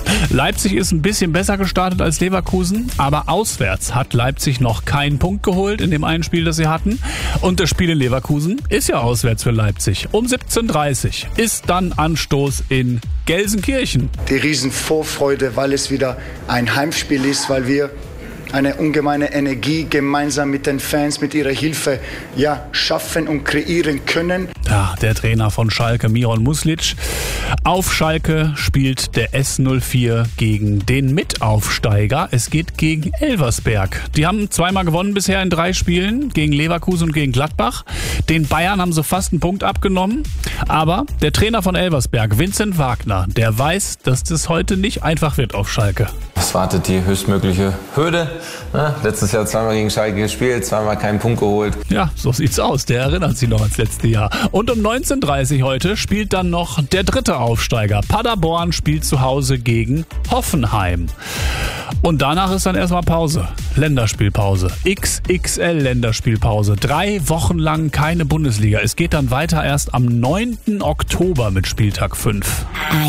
Leipzig ist ein bisschen besser gestartet als Leverkusen, aber auswärts hat Leipzig noch keinen Punkt geholt in dem einen Spiel, das sie hatten. Und das Spiel in Leverkusen ist ja auswärts für Leipzig. Um 17:30 ist dann Anstoß in Gelsenkirchen. Die Riesenvorfreude, weil es wieder ein Heimspiel ist, weil wir eine ungemeine Energie gemeinsam mit den Fans, mit ihrer Hilfe schaffen und kreieren können. Ja, der Trainer von Schalke, Miron Muslic. Auf Schalke spielt der S04 gegen den Mitaufsteiger. Es geht gegen Elversberg. Die haben zweimal gewonnen bisher in 3 Spielen, gegen Leverkusen und gegen Gladbach. Den Bayern haben sie fast einen Punkt abgenommen. Aber der Trainer von Elversberg, Vincent Wagner, der weiß, dass das heute nicht einfach wird auf Schalke. Es wartet die höchstmögliche Hürde. Letztes Jahr zweimal gegen Schalke gespielt, zweimal keinen Punkt geholt. Ja, so sieht's aus. Der erinnert sich noch ans letzte Jahr. Und um 19:30 heute spielt dann noch der 3. Aufsteiger. Paderborn spielt zu Hause gegen Hoffenheim. Und danach ist dann erstmal Pause. Länderspielpause. XXL Länderspielpause. 3 Wochen lang keine Bundesliga. Es geht dann weiter erst am 9. Oktober mit Spieltag 5.